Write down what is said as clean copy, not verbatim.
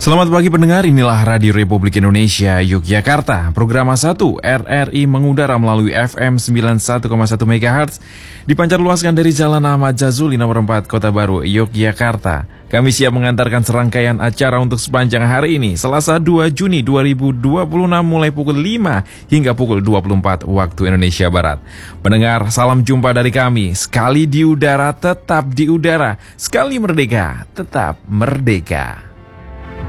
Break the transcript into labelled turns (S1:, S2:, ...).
S1: Selamat pagi pendengar, inilah Radio Republik Indonesia Yogyakarta. Program A1 RRI mengudara melalui FM 91,1 MHz, dipancar luaskan dari Jalan Ahmad Jazuli nomor 4 Kota Baru, Yogyakarta. Kami siap mengantarkan serangkaian acara untuk sepanjang hari ini, Selasa 2 Juni 2026 mulai pukul 5 hingga pukul 24 waktu Indonesia Barat. Pendengar, salam jumpa dari kami. Sekali di udara, tetap di udara. Sekali merdeka, tetap merdeka.